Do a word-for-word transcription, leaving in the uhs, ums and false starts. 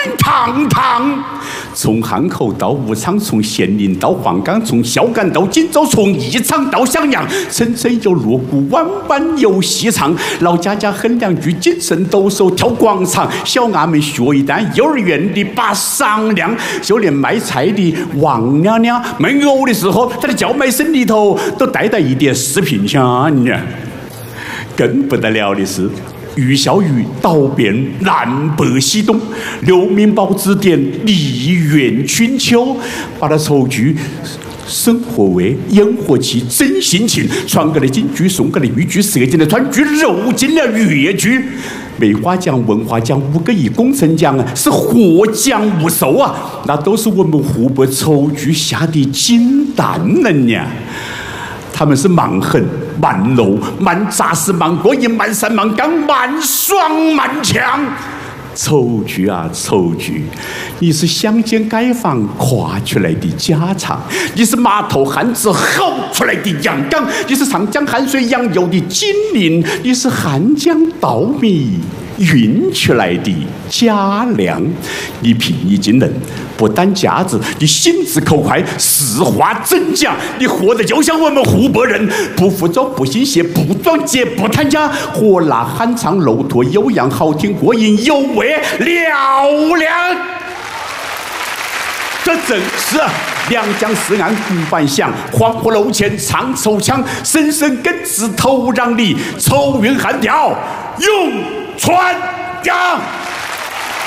堂堂。从汉口到武昌，从咸宁到黄冈，从孝感到锦州，从宜昌到襄阳，层层有锣鼓，弯弯有细唱。老家家哼两句，精神抖擞跳广场。小伢们学一单，幼儿园的把商量，就连卖菜的王娘娘卖藕的时候，她的叫卖声里头都带带一点视频腔。更不得了的是。玉小鱼导遍南北西东，刘明宝指点梨园春秋，把那丑剧生活味、烟火气、真性情传给了京剧，送给了豫剧，射进了川剧，揉进了粤剧。梅花奖、文化奖、五个亿工程奖啊，是获奖无数啊！那都是我们湖北丑剧下的金蛋人呀。他们是蛮横、蛮柔、蛮扎实、蛮过瘾、蛮闪、蛮刚、蛮爽、蛮强。丑剧啊，丑剧！你是乡间街坊夸出来的家常，你是码头汉子吼出来的阳刚，你是长江汉水养有的精灵，你是汉江稻米运出来的家粮。你平易近人，不担架子，你心直口快，实话真讲，你活得就像我们湖北人，不服装，不信邪，不装洁，不贪家，火辣酣畅，肉脱有样，好听过瘾，有味嘹亮。这正是两江四岸鼓板响，黄河楼前唱丑腔，声声根子头让里，愁云汉调永传家。